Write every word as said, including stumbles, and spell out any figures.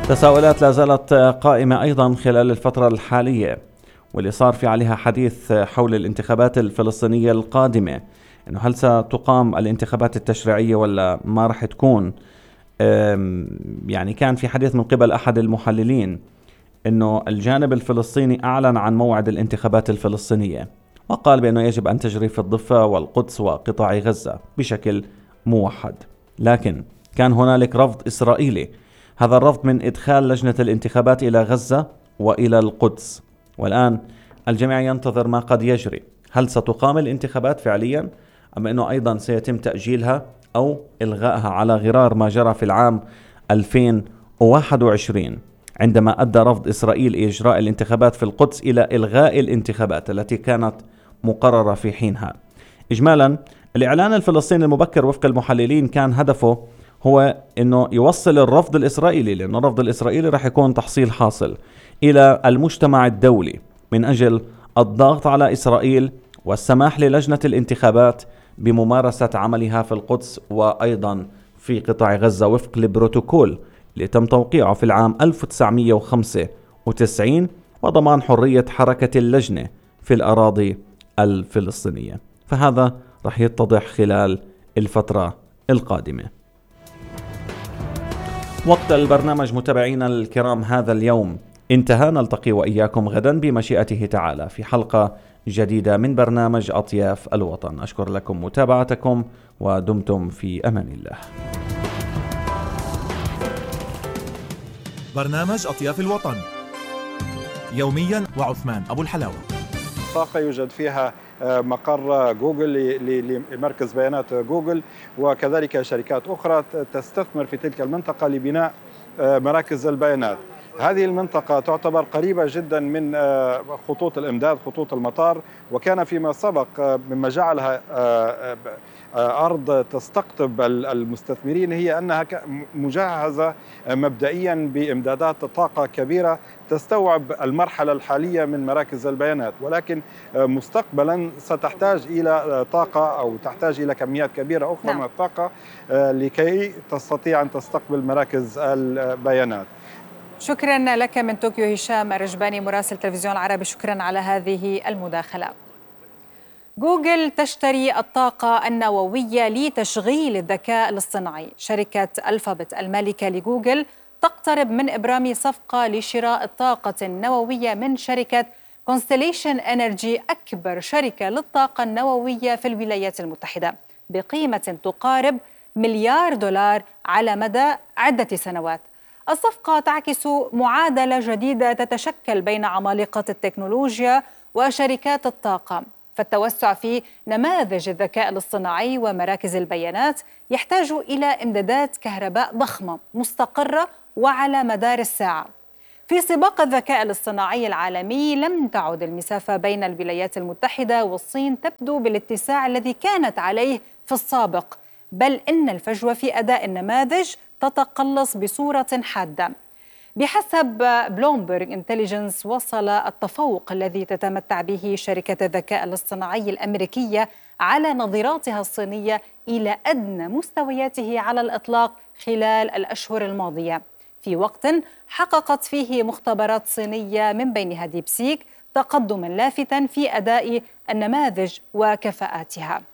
تساؤلات لا زالت قائمة أيضا خلال الفترة الحالية، واللي صار في عليها حديث حول الانتخابات الفلسطينية القادمة، إنه هل ستقام الانتخابات التشريعية ولا ما رح تكون. يعني كان في حديث من قبل أحد المحللين إنه الجانب الفلسطيني أعلن عن موعد الانتخابات الفلسطينية، وقال بأنه يجب أن تجري في الضفة والقدس وقطاع غزة بشكل موحد، لكن كان هنالك رفض إسرائيلي. هذا الرفض من إدخال لجنة الانتخابات إلى غزة وإلى القدس، والآن الجميع ينتظر ما قد يجري. هل ستقام الانتخابات فعليا أم أنه أيضا سيتم تأجيلها أو إلغائها، على غرار ما جرى في العام ألفين وواحد وعشرين عندما أدى رفض إسرائيل إجراء الانتخابات في القدس إلى إلغاء الانتخابات التي كانت مقررة في حينها. إجمالا، الإعلان الفلسطيني المبكر وفق المحللين كان هدفه هو أنه يوصل الرفض الإسرائيلي، لأن الرفض الإسرائيلي رح يكون تحصيل حاصل، إلى المجتمع الدولي من أجل الضغط على إسرائيل والسماح للجنة الانتخابات بممارسة عملها في القدس وأيضا في قطاع غزة وفق البروتوكول اللي تم توقيعه في العام ألف وتسعمئة وخمسة وتسعين، وضمان حرية حركة اللجنة في الأراضي الفلسطينية. فهذا رح يتضح خلال الفترة القادمة. وقت البرنامج متابعينا الكرام هذا اليوم انتهى، نلتقي وإياكم غدا بمشيئته تعالى في حلقة جديدة من برنامج أطياف الوطن. أشكر لكم متابعتكم ودمتم في أمان الله. برنامج أطياف الوطن يوميا وعثمان أبو الحلاوة. طاقة يوجد فيها مقر جوجل لمركز بيانات جوجل، وكذلك شركات أخرى تستثمر في تلك المنطقة لبناء مراكز البيانات. هذه المنطقة تعتبر قريبة جدا من خطوط الإمداد، خطوط المطار، وكان فيما سبق مما جعلها أرض تستقطب المستثمرين هي أنها مجهزة مبدئيا بإمدادات طاقة كبيرة تستوعب المرحلة الحالية من مراكز البيانات، ولكن مستقبلا ستحتاج إلى طاقة أو تحتاج إلى كميات كبيرة أخرى نعم. من الطاقة لكي تستطيع أن تستقبل مراكز البيانات. شكرا لك من طوكيو هشام الرجباني مراسل تلفزيون العربي، شكرا على هذه المداخلة. جوجل تشتري الطاقة النووية لتشغيل الذكاء الاصطناعي. شركة ألفابت المالكة لجوجل تقترب من إبرام صفقة لشراء الطاقة النووية من شركة كونستليشن إنرجي، أكبر شركة للطاقة النووية في الولايات المتحدة، بقيمة تقارب مليار دولار على مدى عدة سنوات. الصفقة تعكس معادلة جديدة تتشكل بين عمالقة التكنولوجيا وشركات الطاقة، فالتوسع في نماذج الذكاء الاصطناعي ومراكز البيانات يحتاج إلى إمدادات كهرباء ضخمة مستقرة وعلى مدار الساعة. في سباق الذكاء الاصطناعي العالمي لم تعد المسافة بين الولايات المتحدة والصين تبدو بالاتساع الذي كانت عليه في السابق، بل إن الفجوة في أداء النماذج تتقلص بصورة حادة. بحسب بلومبرج انتليجنس، وصل التفوق الذي تتمتع به شركة الذكاء الاصطناعي الأمريكية على نظيراتها الصينية إلى أدنى مستوياته على الإطلاق خلال الأشهر الماضية، في وقت حققت فيه مختبرات صينية من بينها ديبسيك تقدما لافتا في أداء النماذج وكفاءاتها.